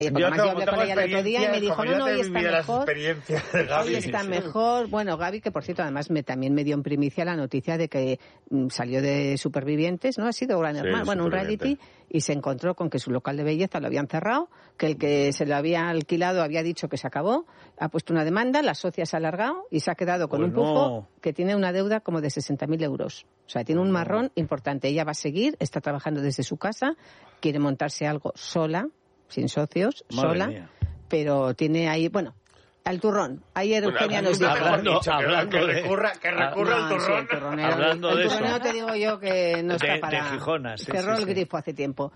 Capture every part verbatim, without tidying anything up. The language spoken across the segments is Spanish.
Porque además yo hablé con ella el otro día y me dijo, no, no, hoy está mejor. Hoy está mejor. Bueno, Gaby, que por cierto, además me, también me dio en primicia la noticia de que mm, salió de Supervivientes, ¿no? Ha sido Gran Hermano, sí, bueno, un reality, y se encontró con que su local de belleza lo habían cerrado, que el que se lo había alquilado había dicho que se acabó, ha puesto una demanda, la socia se ha alargado y se ha quedado con bueno. un pufo que tiene una deuda como de sesenta mil euros. O sea, tiene un marrón importante. Ella va a seguir, está trabajando desde su casa, quiere montarse algo sola, sin socios, Madre sola, mía. Pero tiene ahí, bueno, al turrón. Ayer bueno, Eugenia nos dijo... Hablando, dicho, hablando que, de, que recurra, que recurra no, al turrón. Sí, el turronero, hablando el, el turronero de eso. Te digo yo que no está de, para... De Gijona, sí, cerró sí, el sí. grifo hace tiempo.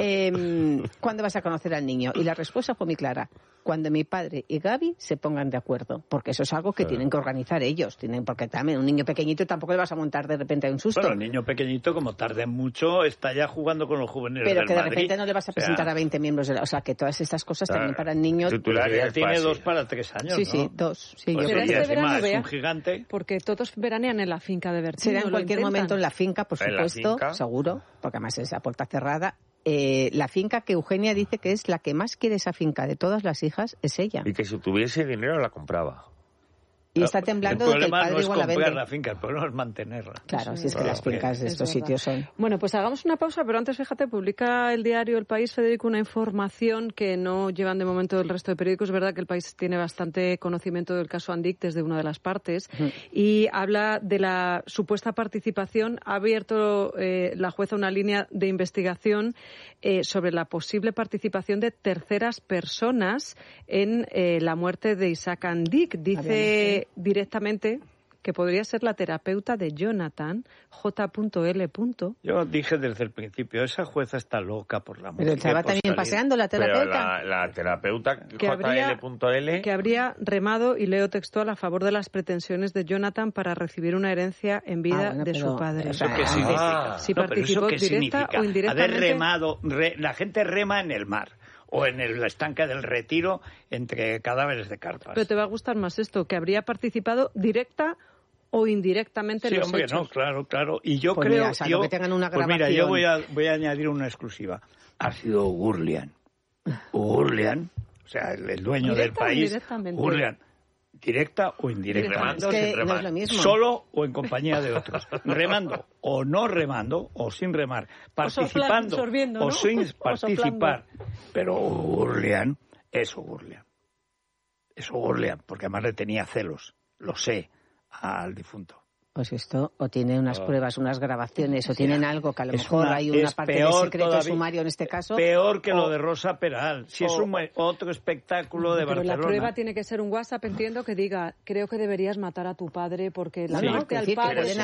Eh, ¿Cuándo vas a conocer al niño? Y la respuesta fue muy clara. Cuando mi padre y Gaby se pongan de acuerdo. Porque eso es algo que sí. tienen que organizar ellos. Tienen Porque también un niño pequeñito tampoco le vas a montar de repente a un susto. Bueno, el niño pequeñito, como tarde mucho, está ya jugando con los juveniles Pero del que de Madrid. repente no le vas a presentar o sea, a veinte miembros de la... O sea, que todas estas cosas también para el niño... Ya tiene fácil. dos para tres años, Sí, ¿no? sí, dos. Sí, pues yo sí, creo este verano es un gigante. Porque todos veranean en la finca de Bertín. Será en cualquier momento en la finca, por supuesto, finca? seguro, porque además es a puerta cerrada. Eh, la finca que Eugenia dice que es la que más quiere esa finca de todas las hijas es ella. Y que si tuviese dinero la compraba. Y está temblando de que el padre no es igual la vende. la finca, el problema es mantenerla. Claro, si es que las fincas de estos sitios son... Bueno, pues hagamos una pausa, pero antes, fíjate, publica el diario El País, Federico, una información que no llevan de momento el resto de periódicos. Es verdad que El País tiene bastante conocimiento del caso Andic desde una de las partes uh-huh. y habla de la supuesta participación. Ha abierto eh, la jueza una línea de investigación eh, sobre la posible participación de terceras personas en eh, la muerte de Isaac Andic. Dice directamente que podría ser la terapeuta de Jonathan, J L. Yo dije desde el principio, esa jueza está loca por la muerte. Pero estaba también paseando la terapeuta. Pero la, la terapeuta J L. Que habría remado, y leo textual, a favor de las pretensiones de Jonathan para recibir una herencia en vida ah, bueno, ¿Eso de su padre. ¿Eso qué significa? Si no, participó ¿eso qué directa significa? o indirectamente. Haber remado, re, la gente rema en el mar. O en el estanque del Retiro entre cadáveres de carpas. Pero te va a gustar más esto, que habría participado directa o indirectamente sí, en los hombre, hechos. No, claro, claro. Y yo pues creo mira, o sea, yo, que tengan una pues mira, yo voy a, voy a añadir una exclusiva. Ha sido Gurlian. Gurlian, o sea, el, el dueño del país. Gurlian. ¿Directa o indirecta? Remando, es que no es lo mismo. Solo o en compañía de otros. Remando o no remando o sin remar. Participando o, sorbiendo, ¿no? o sin participar. O Pero Gurlian, eso Gurlian. Eso Gurlian, porque además le tenía celos. Lo sé, al difunto. Pues esto, o tiene unas oh. pruebas, unas grabaciones, o tienen algo que a lo es mejor una, hay una parte de secreto todavía, sumario en este caso. Peor que o, lo de Rosa Peral. Si o, es un otro espectáculo de pero Barcelona. Pero la prueba tiene que ser un WhatsApp, entiendo, que diga, creo que deberías matar a tu padre porque la sí, muerte al padre es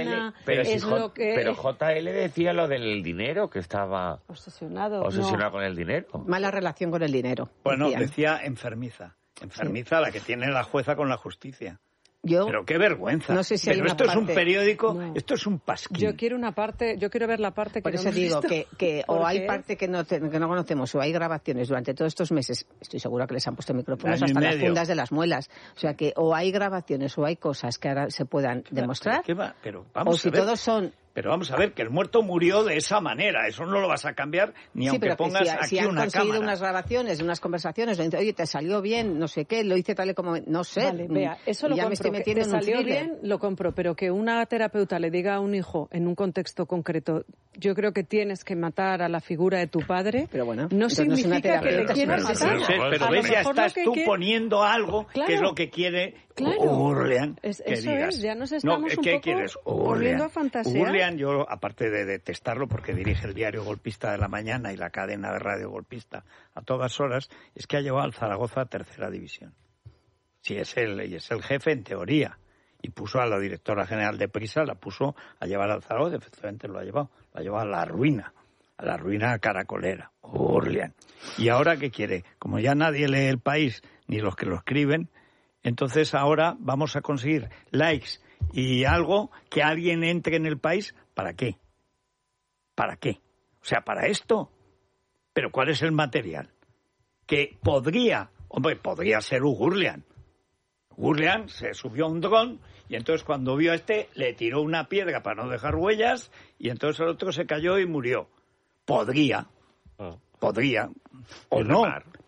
lo que... Pero J L decía lo del dinero, que estaba... Obsesionado. Obsesionado no. con el dinero. Mala relación con el dinero. Bueno, decía, decía enfermiza. Enfermiza sí. La que tiene la jueza con la justicia. Yo, pero qué vergüenza. No sé si pero esto parte... es un periódico, no. Esto es un pasquín. Yo quiero una parte, yo quiero ver la parte que Por no eso digo visto. que, que o hay parte que no, te, que no conocemos o hay grabaciones durante todos estos meses. Estoy segura que les han puesto micrófonos hasta las fundas de las muelas. O sea que o hay grabaciones o hay cosas que ahora se puedan ¿Qué demostrar. Va, ¿qué va? Pero vamos o si a ver. todos son... Pero vamos a ver, que el muerto murió de esa manera. Eso no lo vas a cambiar ni sí, aunque pero pongas si, aquí si han una conseguido cámara. unas grabaciones, unas conversaciones, oye, te salió bien, no sé qué, lo hice tal y como... No sé. Vale, vea, eso lo ya compro. me estoy metiendo que en un salió thriller. bien, lo compro, pero que una terapeuta le diga a un hijo en un contexto concreto, yo creo que tienes que matar a la figura de tu padre, pero bueno, no significa no que le quieras matar. Pero, pero ves, ya estás tú que... poniendo algo claro. que es lo que quiere claro. Gurlian es, que eso digas. Es, ya nos estamos no, un ¿qué poco quieres? volviendo a fantasear. Gurlian, yo, aparte de detestarlo porque dirige el diario Golpista de la Mañana y la cadena de radio Golpista a todas horas, es que ha llevado al Zaragoza a tercera división. Sí, es él, y es el jefe en teoría. Y puso a la directora general de Prisa, la puso a llevar al Zaragoza, efectivamente lo ha llevado, lo ha llevado a la ruina, a la ruina caracolera, Gurlian. ¿Y ahora qué quiere? Como ya nadie lee El País, ni los que lo escriben, entonces ahora vamos a conseguir likes y algo que alguien entre en El País, ¿para qué? ¿Para qué? O sea, ¿para esto? ¿Pero cuál es el material? Que podría, hombre, podría ser un Gurlian. Gurlian se subió a un dron y entonces cuando vio a este le tiró una piedra para no dejar huellas y entonces el otro se cayó y murió. Podría. podría, o no,